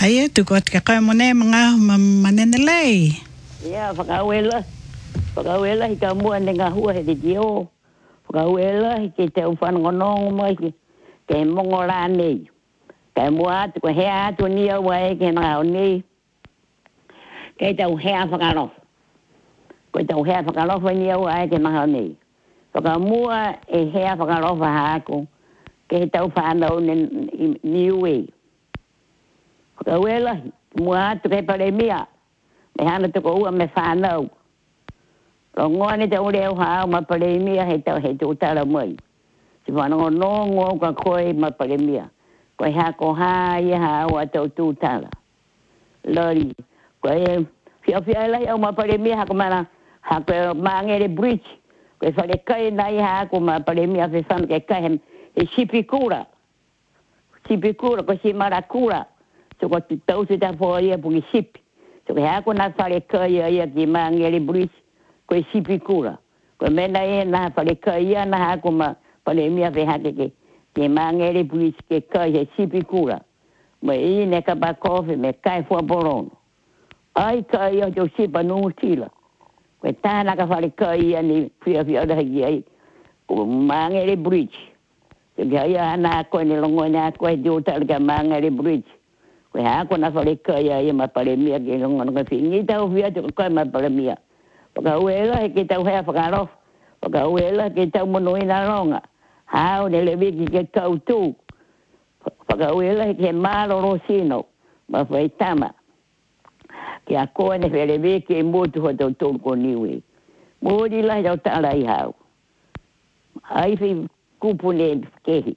Haia, tu ko te kai mone mga manenelei. Ia, whakawela. Whakawela hi ka mua ne ngā hua he te tio. Whakawela hi ke te uwhanongonongo mai ki ke mongo rā nei. Ke mua atu ko hea atu ni au ai ke ngā o nei. Ke tau hea whakarofa. Ko tau hea whakarofa ni au ai ke ngā o nei. Whakamua e hea whakarofa hāko. Ke tau whanau ni ue. Whakawela hi. Mua atu ke pare mia. Me hana tuko ua me whanau. Ro ngoa ni te ureo hao ma pare mia he tau he tūtara mai. Si whanau no ngō ka koe ma pare mia. Koe hako hāia hao a tau tūtara. Lori. Koe whiawhia lai au ma pare mia hako mana hako maangere bridge. Koe whare kai nai hako ma pare mia whi whanu ke kai he sipikura. Sipikura ko si marakura. So ko tau se ta fo ia pungi sipi. So ke hako na whare kai ia ki maangere bridge. Koe sipikura. Koe mena e na whare kai ia na hako ma pare mia whi hake ke maangere bridge ke kai he sipikura. Ma i ne ka pa kofi me kai fua porono. Ai kai ia jo sipa nūtila. Koe tāna ka whare kai ia ni whiawhia rahi ai. Ko maangere bridge. So ke ia ana koe ni longo ni a koe jo tala ka maangere bridge. Koe hako na whare kai ia ma pare mia ke longo na ka whingi tau whia tuka kai ma pare mia. Paka uela he ke tau hea whakarof. Paka uela ke tau monoina ronga. Hao ne le wiki ke kau tū. Paka uela he ke mālo rosino. Ma whai tama. Ke a koe ne where wiki e mūtu ho tau tōko niwe. Mōri lai tau tāra i hao. Ai whi kupune kehi.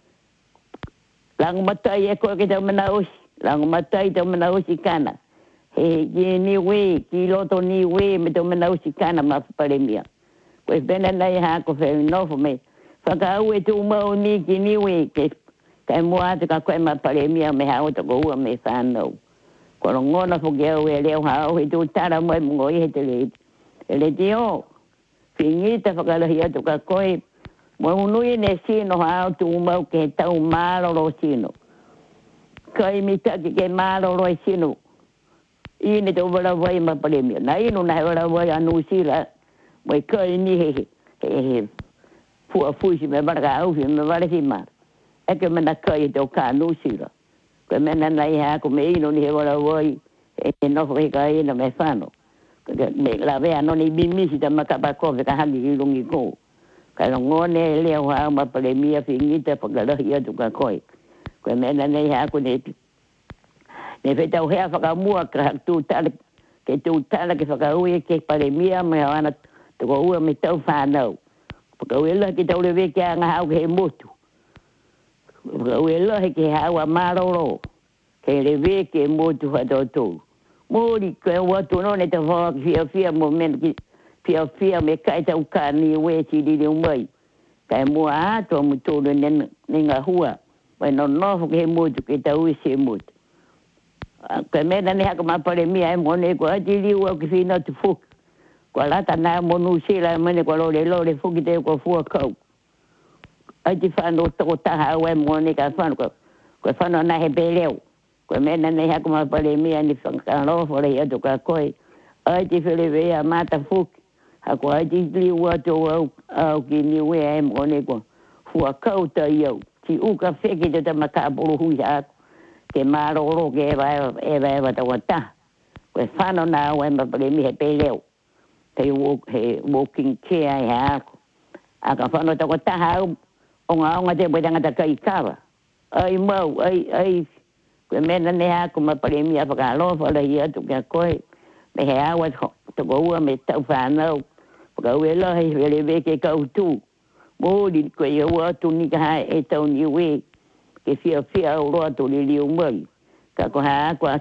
Langu matai e koe ke tau mana osi. Langu matai tau mana osi kana. He niwe, ki loto niwe, me tau mana osi kana ma whapare mia. Koe pena nei hako whai nofo me. Whakau e tū mau ni ki niwe ke kai mua te ka koe ma pare mia me hao tako ua me whanau. Koro ngona whoke au e leo hao he tū tara mai mungo i he te le. E le te o. Whingita whakalahi atu ka koe. Mo unui ne sino hao tū mau ke tau māroro sino. Kai mi taki ke māroro sino. I ne te wala wai ma pare mia. Na inu na he wala wai anu sila. Moi kai ni he fua fuisi me baraka auhi me baraki ma. Eke mena kai te o ka anu sila. Koe mena nai hako me inu ni he wala wai. E nofo he ka ina me whano. Me la vea no ni bimisi ta makapa kowe ka hangi i lungi ko. Ka longone leo hao ma pare mia whingita whakalahi atu ka koe. Koe mena nai hako ne whetau hea whakamua ka tūtala ke tūtala ke whakaue ke pare mia me hawana tuko ua me tau whanau. Whakauela ke tau lewe ke anga hau ke he motu. Whakauela he ke hau a maroro. Ke lewe ke motu whatotou. Mōri koe watu no ne te whaka whiawhia mo mena ki whiawhia me kai tau ka ni ue si riri umai. Kai mua ato mu tōru ne ngā hua. Wai no nofo ke he motu ke tau isi he motu. Koe mena ne haka mapare mia e mone ko ati riu au ki whina tu fuki. Ko lata nā monu sila e mene ko lore fuki te ko fua kau. Ati whanu toko taha au e mone ka whanu ko whanu na he peleu. Koe mena ne haka mapare mia ni whakarofo rei atu ka koe. Ati whilewea mata fuki. Hako ati riu atu au ki niwe e mone ko fua kau ta iau. Ti uka wheki te ta makapuru hui hako. Ke maroro ke ewa tawa ta. Koe whano nā ue mapare mi he peleu. He walking care he ako. Aka whano tawa ta hau. Onga te pui tangata kai kawa. Ai mau, ai. Koe mena ne ako mapare mi a whakalofa rahi atu kia koe. Me he awa tako ua me tau whanau. Whakau e lahi where weke kau tū. Mōri koe e ua atu ni ka hae e tau ni ue. Ke whia o roa to li liu mai. Ka ko haakwa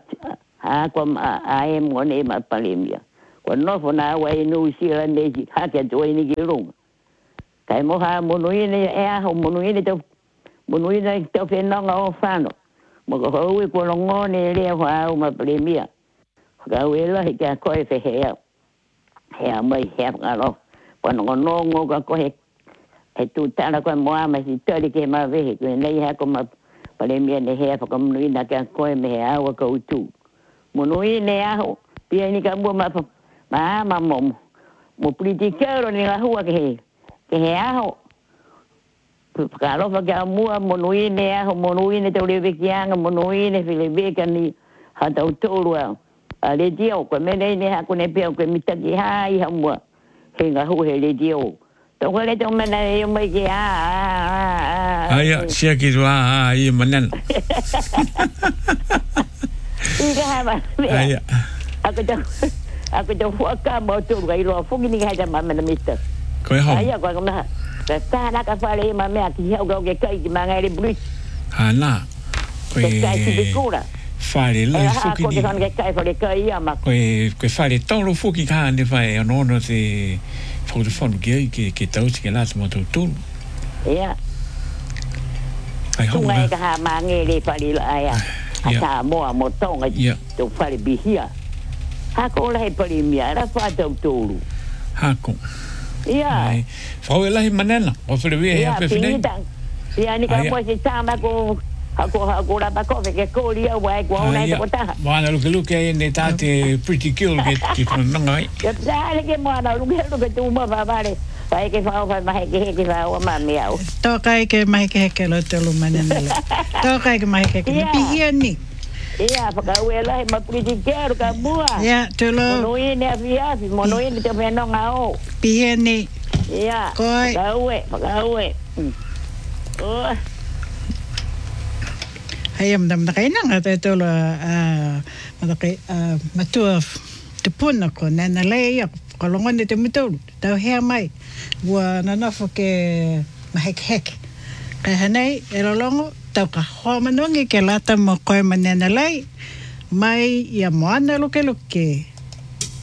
a e mone ma palemia. Ko nofo na awa e nuu sila neji hake atu e ni ki runga. Kai moha monuine e aho monuine tau whenonga o whano. Moko hau e ko longone e lea wha au ma palemia. Whakau e lahi kia koe whehea. Hea mai hea whakaro. Whanongo nongo ka koe he tūtara koe moama si tari ke ma vehe. Koe nei hako ma Pale mia ne hea whakamunu na kia koe me he awa koutu. Munui ne aho, pia ni ka mua ma mo politikeuro ni ngā hua ke he aho. Whakarofa kia mua, munui ne aho, munui ne tau lewe kianga, munui ne whileweka ni hatau tōru au. A le dio, koe mene ne hako ne pia, koe mitaki hai ha mua. He ngā hua he le dio. Tau koe le tau mena e mai ki Aia, sia ki rua, ia manana. Ika hama, Aia. Aku tau huaka mau tūru kai roa, fuki ni kai tama mana mista. Koe hau. Aia, koe kama, ka tāna ka whare e ma mea ki hau kau ke kai ki mga ere bris. Hana. Koe... Ke kai ki te kura. Whare lai fuki ni. Koe kan ke kai whare kai ia ma. Koe whare toro fuki ka ne whae anono te whaurewhanu ki ai ke tausi ke lata mo tau tūru. Ia. Tunga e ka ha mange le whare la aia. A tā moa mo tonga tau whare bihia. Hako lahi pari mia, ra whātau tōru. Hako. Ia. Whau e lahi manena, o whilewe hea pewhinei. Ia, ni ka mua se tāma ko hako rapa kowe ke kōri au wai kua ona e tako taha. Moana luke e ne tāte pretty kill ke whananga ai. Ia tāle ke moana luke tūma whaware. Pai ke whao whai mahe ke heke whao a mami au. Tōkai ke mahe ke heke lo tolu manenele. Tōkai ke mahe ke heke. Pihia ni. Ia, whakaue lahi mapuriti keru ka mua. Ia, tolo. Monoi ne afiafi, monoi ne te whenonga o. Pihia ni. Ia, Koi. whakaue. Hai am dam nakai nanga te tolo matakai matua te puna ko nana lei a kolongone te mutulu. Tau hea mai. Ua nanofo ke mahe ke heke. Kai hanei, e rolongo, tau ka homanungi ke lata mo koe manena lei, mai ia moana luke luke.